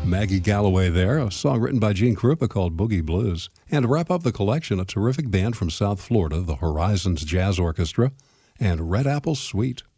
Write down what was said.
Maggie Galloway there, a song written by Gene Krupa called Boogie Blues. And to wrap up the collection, a terrific band from South Florida, the Horizons Jazz Orchestra, and Red Apple Suite.